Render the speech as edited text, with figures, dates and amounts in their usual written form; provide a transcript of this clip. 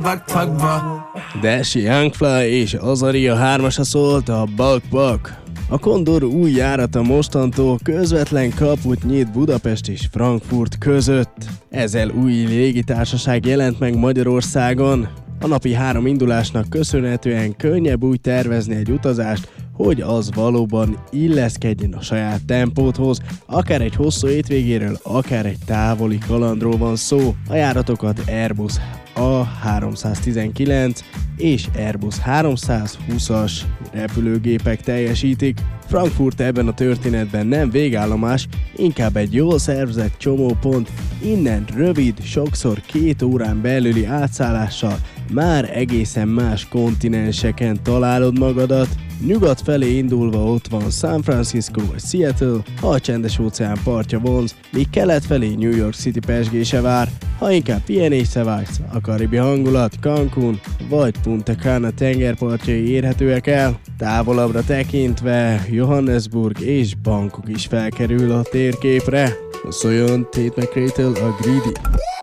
Dash Youngfly és Azaria 3-asa szólt a Bak. A Condor új járata mostantól közvetlen kaput nyit Budapest és Frankfurt között. Ezzel új légitársaság jelent meg Magyarországon. A napi 3 indulásnak köszönhetően könnyebb úgy tervezni egy utazást, hogy az valóban illeszkedjen a saját tempódhoz, akár egy hosszú hétvégéről, akár egy távoli kalandról van szó. A járatokat Airbus A319 és Airbus 320-as repülőgépek teljesítik. Frankfurt ebben a történetben nem végállomás, inkább egy jól szervezett csomópont, innen rövid, sokszor 2 órán belüli átszállással már egészen más kontinenseken találod magadat. Nyugat felé indulva ott van San Francisco vagy Seattle, ha a Csendes-óceán partja vonz, míg kelet felé New York City pezsgése vár, ha inkább pihenésre vágysz, a karibi hangulat, Cancún vagy Punta Cana tengerpartjai érhetőek el. Távolabbra tekintve Johannesburg és Bangkok is felkerül a térképre. Szóljon Tate McRae-től a Greedy.